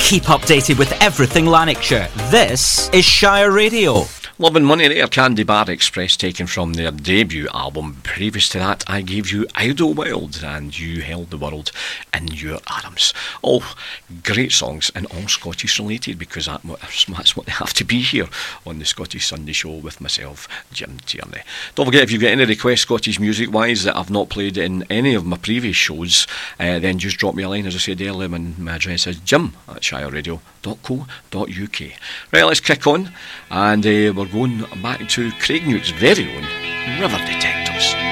Keep updated with everything Lanarkshire. This is Shire Radio. Love and Money there, Candy Bar Express, taken from their debut album. Previous to that, I gave you Idlewild and You Held the World in Your Arms. All great songs and all Scottish related, because that's what they have to be here on the Scottish Sunday Show with myself, Jim Tierney. Don't forget, if you've got any requests Scottish music wise that I've not played in any of my previous shows, then just drop me a line. As I said earlier, my address is jim@shireradio.co.uk. Right, let's kick on, and we're going back to Craig Newt's very own River Detectives.